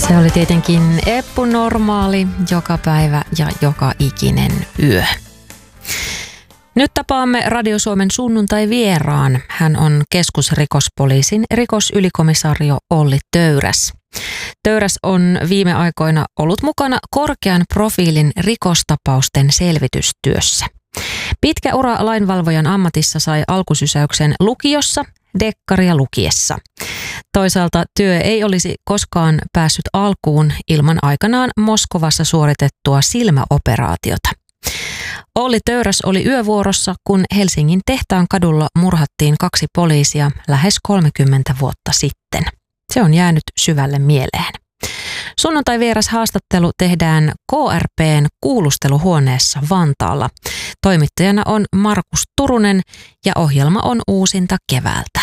Se oli tietenkin Eppu Normaali, joka päivä ja joka ikinen yö. Nyt tapaamme Radio Suomen sunnuntai-vieraan. Hän on keskusrikospoliisin rikosylikomisario Olli Töyräs. Töyräs on viime aikoina ollut mukana korkean profiilin rikostapausten selvitystyössä. Pitkä ura lainvalvojan ammatissa sai alkusysäyksen lukiossa, dekkaria lukiessa. Toisaalta työ ei olisi koskaan päässyt alkuun ilman aikanaan Moskovassa suoritettua silmäoperaatiota. Olli Töyräs oli yövuorossa, kun Helsingin Tehtaan kadulla murhattiin 2 poliisia lähes 30 vuotta sitten. Se on jäänyt syvälle mieleen. Sunnuntai-vieras haastattelu tehdään KRP:n kuulusteluhuoneessa Vantaalla. Toimittajana on Markus Turunen ja ohjelma on uusinta keväältä.